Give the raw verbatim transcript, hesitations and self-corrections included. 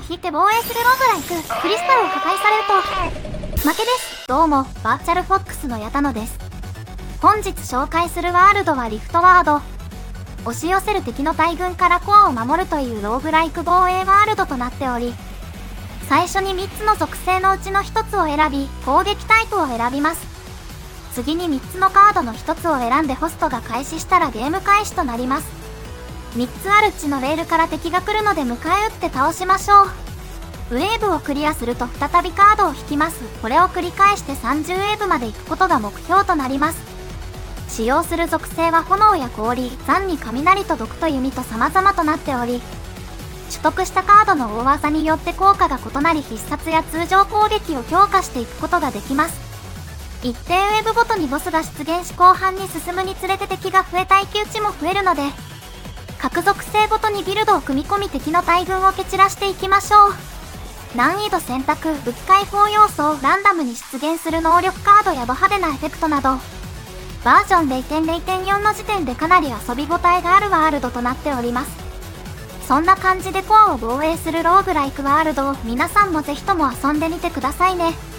引いて防衛するローグライク。クリスタルを破壊されると負けです。どうも、バーチャルフォックスの矢田野です。本日紹介するワールドはリフトワード。押し寄せる敵の大軍からコアを守るというローグライク防衛ワールドとなっており、最初にみっつの属性のうちのひとつを選び、攻撃タイプを選びます。次にみっつのカードのひとつを選んでホストが開始したらゲーム開始となります。みっつあるうちのレールから敵が来るので迎え撃って倒しましょう。ウェーブをクリアすると再びカードを引きます。これを繰り返してさんじゅうウェーブまで行くことが目標となります。使用する属性は炎や氷、残に雷と毒と弓と様々となっており、取得したカードの大技によって効果が異なり必殺や通常攻撃を強化していくことができます。一定ウェーブごとにボスが出現し後半に進むにつれて敵が増え耐久値も増えるので、各属性ごとにビルドを組み込み敵の大軍を蹴散らしていきましょう。難易度選択、武器解放要素をランダムに出現する能力カードやド派手なエフェクトなど、バージョン ゼロてんゼロてんよん の時点でかなり遊び応えがあるワールドとなっております。そんな感じでコアを防衛するローグライクワールドを皆さんもぜひとも遊んでみてくださいね。